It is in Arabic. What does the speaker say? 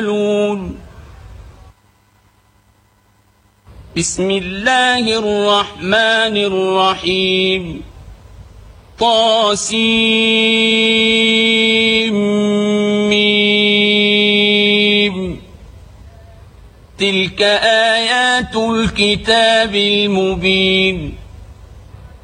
بسم الله الرحمن الرحيم طاسيم تلك آيات الكتاب المبين